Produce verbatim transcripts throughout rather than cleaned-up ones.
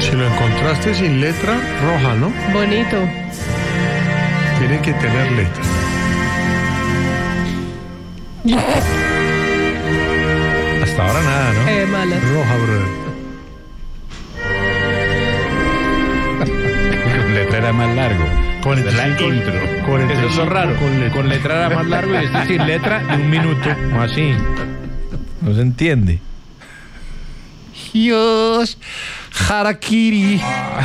Si lo encontraste sin letra, roja, ¿no? Bonito. Tiene que tener letra. Hasta ahora nada, ¿no? Eh, mala. Roja, brother. Con letra era más largo. cuarenta y La cinco, intro. cuarenta y Eso es lo cinco raro. con letra. Con letra era más largo y este sin letra de un minuto. O así. No se entiende. Dios, Harakiri.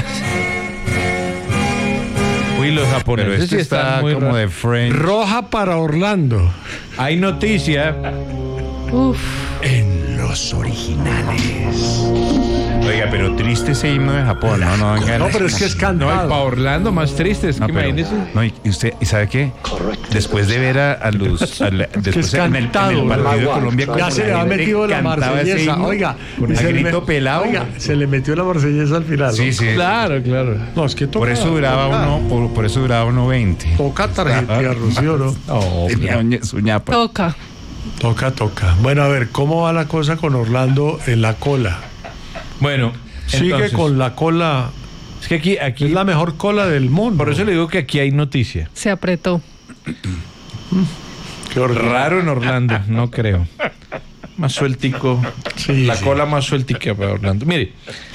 Uy, los Pero japoneses este sí está están muy como raros. de French. Roja para Orlando. Hay noticia. Uf. En los originales. Oiga, pero triste ese himno de Japón, ¿no? No, venga, No, pero es que es No, y cantado. para Orlando más triste, es No, que pero- imagínese. no, y y usted, ¿y sabe qué? Después de ver a, a los... a la- después es en el, en cantado, el partido de ¿verdad? Colombia... Ya como se la le ha gente metido la cantaba ese marsellesa. himno, Oiga, con y a se le grito met- pelado. Oiga, se le metió la marsellesa al final. Sí, ¿no? sí. Claro, claro. No, es que toca. Por eso duraba toca- uno, por, por eso duraba uno veinte. Toca tarjetilla, Rocío, ¿no? Oh, Tenía uña- su ñapa. Toca. Toca, toca. Bueno, a ver, ¿cómo va la cosa con Orlando en la cola? bueno, Sigue entonces, con la cola. es que aquí, aquí Es la mejor cola del mundo. por eso le digo que aquí hay noticia. Se apretó. Qué horrible. Raro en Orlando, no creo. Más sueltico. Sí, la sí. cola más sueltica para Orlando. Mire.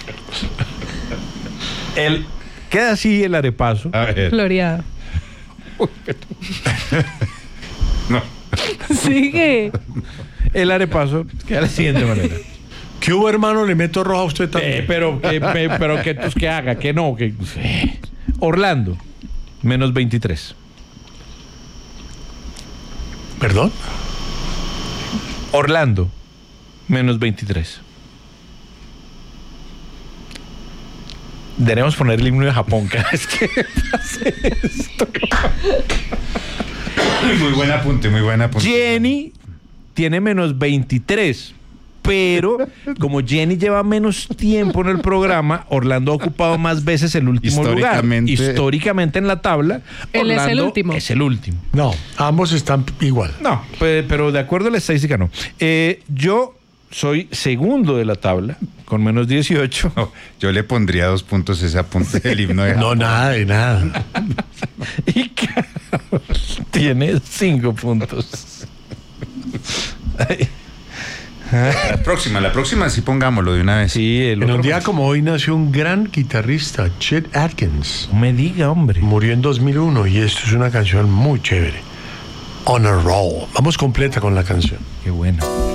El, queda así el arepazo. A ver. Floreada. No. Sigue. El arepazo queda de la siguiente manera. ¿Qué hubo, hermano? Le meto roja a usted Eh, también. pero que, pe- pero que, pues, que haga, que no. Que, eh. Orlando, menos veintitrés. ¿Perdón? Orlando, menos veintitrés. Debemos poner el himno de Japón cada vez que pase esto. Muy buen apunte, muy buen apunte. Jenny tiene menos veintitrés. Pero como Jenny lleva menos tiempo en el programa, Orlando ha ocupado más veces el último lugar. Históricamente- Históricamente en la tabla, Él es el Orlando último. Es el último. No, ambos están igual. No, pe- pero de acuerdo a la estadística no. Eh, yo soy segundo de la tabla, con menos dieciocho. No, yo le pondría dos puntos ese apunte del himno de No, Japón. nada de nada. Y Carol tiene cinco puntos. Ay, La próxima, la próxima sí pongámoslo de una vez. sí, el En otro un día como hoy nació un gran guitarrista, Chet Atkins. no me diga, hombre. Murió en dos mil uno y esto es una canción muy chévere. On a Roll. Vamos completa con la canción. Qué bueno.